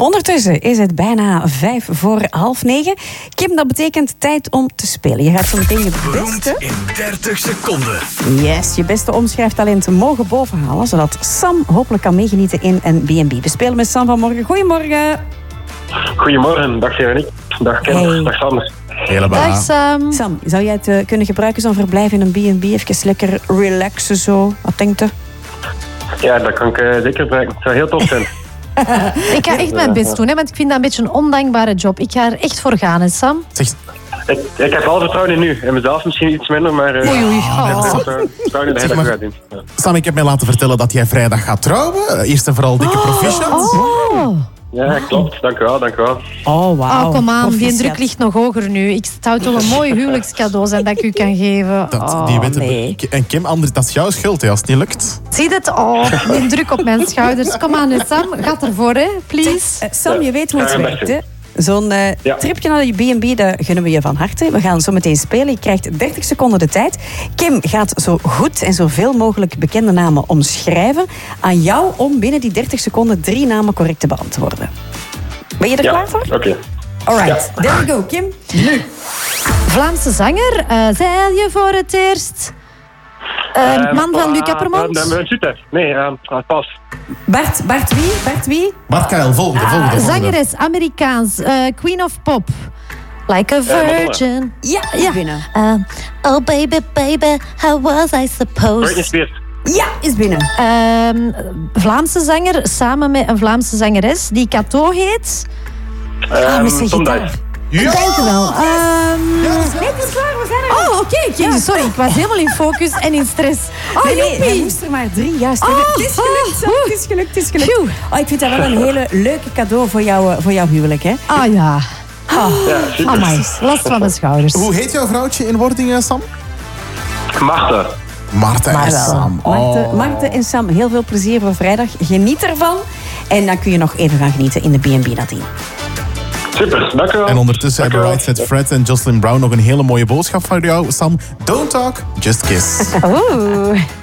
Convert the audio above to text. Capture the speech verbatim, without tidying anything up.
Ondertussen is het bijna vijf voor half negen. Kim, dat betekent tijd om te spelen. Je gaat zo meteen je beste... in dertig seconden. Yes, je beste omschrijftalent mogen bovenhalen, zodat Sam hopelijk kan meegenieten in een B en B. We spelen met Sam vanmorgen. Goedemorgen. Goedemorgen, dag Veronique. Dag Kim, Hey. dag Sam. Helemaal. Dag Sam. Sam, zou jij het uh, kunnen gebruiken, zo'n verblijf in een B en B? Even lekker relaxen zo. Wat denkt u? Ja, dat kan ik uh, zeker gebruiken. Het zou heel tof zijn. Ik ga echt mijn best doen, hè, want ik vind dat een beetje een ondankbare job. Ik ga er echt voor gaan, hè, Sam. Zeg, ik, ik heb wel vertrouwen in u. En mezelf misschien iets minder, maar... Uh, Oei, oei. ik heb Oh. vertrouwen vertrouwen in dat hij dat gaat doen. Ja. Sam, ik heb mij laten vertellen dat jij vrijdag gaat trouwen. Eerst en vooral dikke proficiat. Oh, Ja, klopt. Dank u wel, dank u wel. Oh, wauw. oh kom aan, die Proficiat. druk ligt nog hoger nu. Ik zou toch een mooi huwelijkscadeau zijn dat ik u kan geven. Dat, Oh, die weten, nee. En Kim, André, dat is jouw schuld hè, als het niet lukt. Zie je het? Oh, die druk op mijn schouders. Kom aan, hè, Sam. Ga ervoor, hè, please. Uh, Sam, je weet hoe het Ja, werkt, best hè? Zo'n uh, Ja. tripje naar je B en B, dat gunnen we je van harte. We gaan zo meteen spelen. Je krijgt dertig seconden de tijd. Kim gaat zo goed en zoveel mogelijk bekende namen omschrijven. Aan jou om binnen die dertig seconden drie namen correct te beantwoorden. Ben je er Ja, klaar voor? oké. Okay. Alright, there we go, Kim. Nu. Vlaamse zanger, uh, zeil je voor het eerst? Uh, man van Luc Appermond? Uh, uh, nee, uh, pas. Bart, Bart wie? Bart wie? Bart Keil, volgende, volgende, volgende. Zangeres, Amerikaans, uh, Queen of Pop. Like a virgin. Ja, is Ja. binnen. Uh, oh baby, baby, how was I Britney supposed? Spears. Ja, is binnen. Um, Vlaamse zanger samen met een Vlaamse zangeres die Cato heet. Ah, Um, met zijn Tom gitaar. Dice. Ja. Dank u wel. Um, Nee, het is klaar, we zijn er. oh, oké. Okay, sorry, ik was helemaal in focus en in stress. Oh, Nee, nee, hij joepie. moest er maar drie juist Oh, hebben. Het is gelukt, Sam. oh, Het is gelukt, het is gelukt. Phew. Oh, ik vind dat wel een hele leuke cadeau voor, jou, voor jouw huwelijk, hè? Ah ja. Oh, Ja, super. amai, last van mijn schouders. Hoe heet jouw vrouwtje in wording, Sam? Marta. Marta Maar en wel. Sam. Marten, Oh. Marten en Sam, heel veel plezier voor vrijdag. Geniet ervan. En dan kun je nog even gaan genieten in de B en B nadien. Super, dank u wel. En ondertussen Dank u hebben wel. Right Set Fred en Jocelyn Brown nog een hele mooie boodschap voor jou. Sam, don't talk, just kiss. Oeh.